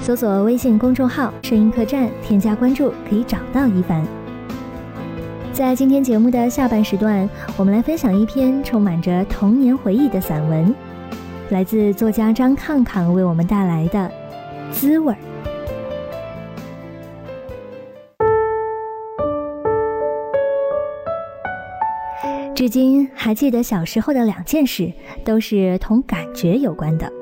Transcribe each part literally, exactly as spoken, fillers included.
搜索微信公众号声音客栈，添加关注可以找到一凡。在今天节目的下半时段，我们来分享一篇充满着童年回忆的散文，来自作家张抗抗为我们带来的滋味。至今还记得小时候的两件事，都是同感觉有关的。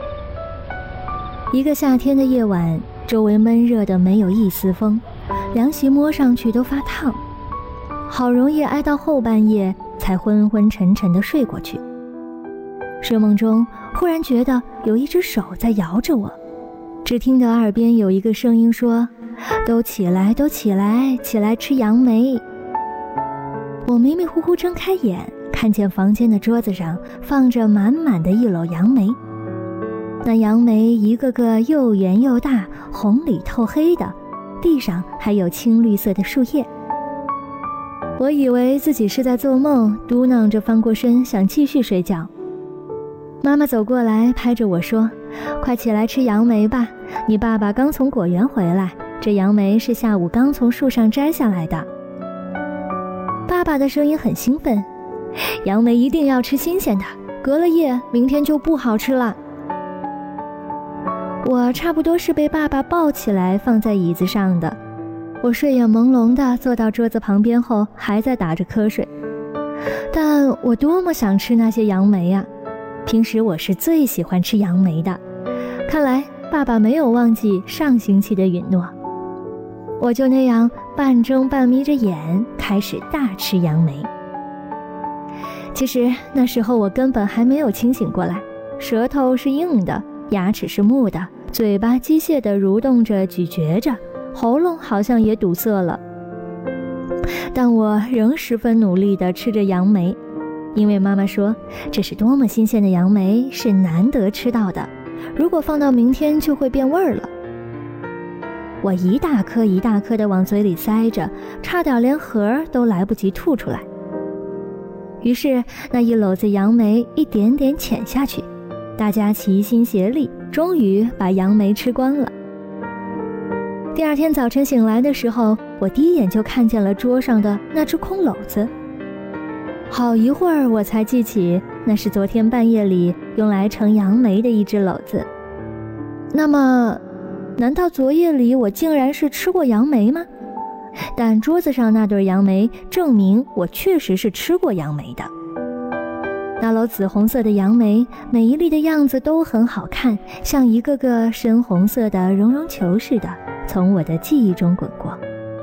一个夏天的夜晚，周围闷热的没有一丝风，凉席摸上去都发烫，好容易挨到后半夜才昏昏沉沉地睡过去。睡梦中忽然觉得有一只手在摇着我，只听得耳边有一个声音说：都起来，都起来，起来吃杨梅。我迷迷糊糊睁开眼，看见房间的桌子上放着满满的一篓杨梅，那杨梅一个个又圆又大，红里透黑的，地上还有青绿色的树叶。我以为自己是在做梦，嘟囔着翻过身想继续睡觉。妈妈走过来拍着我说：快起来吃杨梅吧，你爸爸刚从果园回来，这杨梅是下午刚从树上摘下来的。爸爸的声音很兴奋：杨梅一定要吃新鲜的，隔了夜明天就不好吃了。我差不多是被爸爸抱起来放在椅子上的，我睡眼朦胧地坐到桌子旁边后还在打着瞌睡，但我多么想吃那些杨梅啊！平时我是最喜欢吃杨梅的，看来爸爸没有忘记上星期的允诺。我就那样半睁半眯着眼开始大吃杨梅。其实那时候我根本还没有清醒过来，舌头是硬的，牙齿是木的，嘴巴机械地蠕动着咀嚼着，喉咙好像也堵塞了。但我仍十分努力地吃着杨梅，因为妈妈说这是多么新鲜的杨梅，是难得吃到的，如果放到明天就会变味儿了。我一大颗一大颗地往嘴里塞着，差点连核都来不及吐出来。于是那一篓子杨梅一点点潜下去，大家齐心协力，终于把杨梅吃光了。第二天早晨醒来的时候，我第一眼就看见了桌上的那只空篓子。好一会儿我才记起，那是昨天半夜里用来盛杨梅的一只篓子。那么难道昨夜里我竟然是吃过杨梅吗？但桌子上那对杨梅证明我确实是吃过杨梅的。那篓紫红色的杨梅，每一粒的样子都很好看，像一个个深红色的绒绒球似的，从我的记忆中滚过。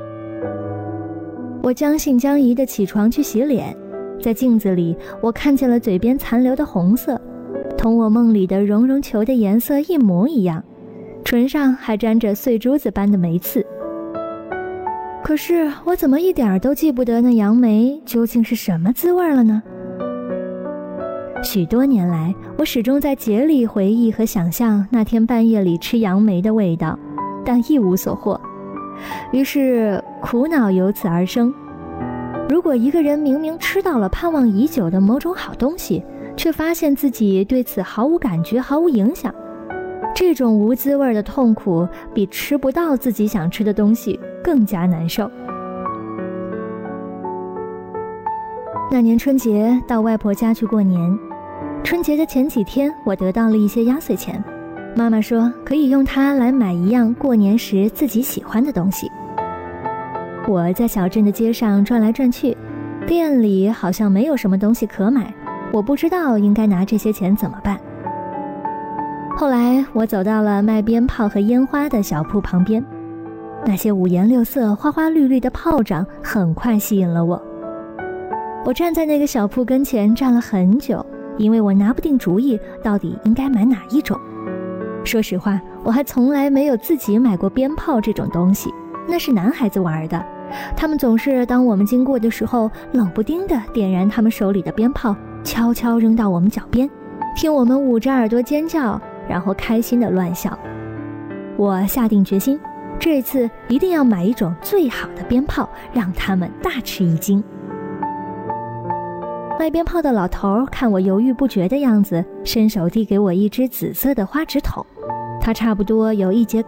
我将信将疑地起床去洗脸，在镜子里我看见了嘴边残留的红色，同我梦里的绒绒球的颜色一模一样，唇上还沾着碎珠子般的梅刺。可是我怎么一点都记不得那杨梅究竟是什么滋味了呢？许多年来，我始终在竭力回忆和想象那天半夜里吃杨梅的味道，但一无所获。于是苦恼由此而生。如果一个人明明吃到了盼望已久的某种好东西，却发现自己对此毫无感觉，毫无影响，这种无滋味的痛苦比吃不到自己想吃的东西更加难受。那年春节到外婆家去过年，春节的前几天我得到了一些压岁钱，妈妈说可以用它来买一样过年时自己喜欢的东西。我在小镇的街上转来转去，店里好像没有什么东西可买，我不知道应该拿这些钱怎么办。后来我走到了卖鞭炮和烟花的小铺旁边，那些五颜六色花花绿绿的炮仗很快吸引了我。我站在那个小铺跟前站了很久，因为我拿不定主意到底应该买哪一种。说实话，我还从来没有自己买过鞭炮这种东西，那是男孩子玩的，他们总是当我们经过的时候冷不丁地点燃他们手里的鞭炮，悄悄扔到我们脚边，听我们捂着耳朵尖叫，然后开心地乱笑。我下定决心，这次一定要买一种最好的鞭炮，让他们大吃一惊。卖鞭炮的老头看我犹豫不决的样子，伸手递给我一只紫色的花纸筒，它差不多有一节